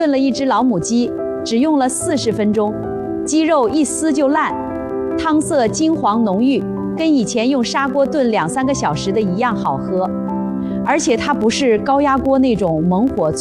炖了一只老母鸡，只用了40分钟，鸡肉一撕就烂，汤色金黄浓郁，跟以前用砂锅炖2、3个小时的一样好喝。而且它不是高压锅那种猛火